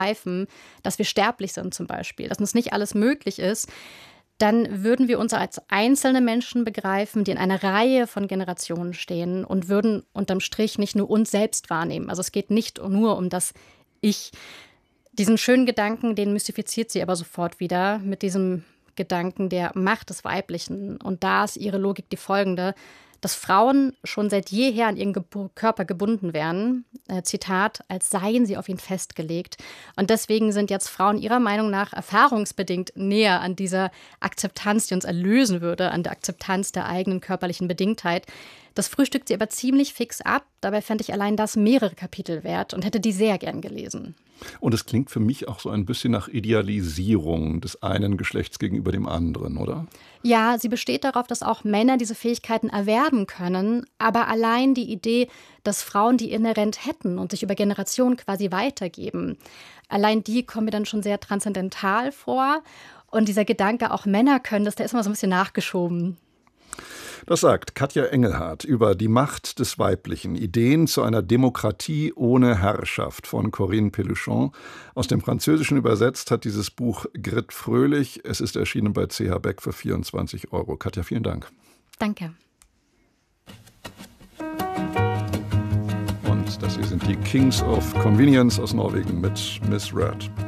dass wir sterblich sind zum Beispiel, dass uns nicht alles möglich ist, dann würden wir uns als einzelne Menschen begreifen, die in einer Reihe von Generationen stehen und würden unterm Strich nicht nur uns selbst wahrnehmen. Also es geht nicht nur um das Ich. Diesen schönen Gedanken, den mystifiziert sie aber sofort wieder mit diesem Gedanken der Macht des Weiblichen. Und da ist ihre Logik die folgende, dass Frauen schon seit jeher an ihren Körper gebunden wären, Zitat, als seien sie auf ihn festgelegt. Und deswegen sind jetzt Frauen ihrer Meinung nach erfahrungsbedingt näher an dieser Akzeptanz, die uns erlösen würde, an der Akzeptanz der eigenen körperlichen Bedingtheit. Das frühstückt sie aber ziemlich fix ab. Dabei fände ich allein das mehrere Kapitel wert und hätte die sehr gern gelesen. Und es klingt für mich auch so ein bisschen nach Idealisierung des einen Geschlechts gegenüber dem anderen, oder? Ja, sie besteht darauf, dass auch Männer diese Fähigkeiten erwerben können. Aber allein die Idee, dass Frauen die inhärent hätten und sich über Generationen quasi weitergeben, allein die kommt mir dann schon sehr transzendental vor. Und dieser Gedanke, auch Männer können das, der ist immer so ein bisschen nachgeschoben. Das sagt Katja Engelhardt über die Macht des Weiblichen. Ideen zu einer Demokratie ohne Herrschaft von Corinne Pelluchon. Aus dem Französischen übersetzt hat dieses Buch Grit Fröhlich. Es ist erschienen bei CH Beck für 24 €. Katja, vielen Dank. Danke. Und das hier sind die Kings of Convenience aus Norwegen mit Miss Red.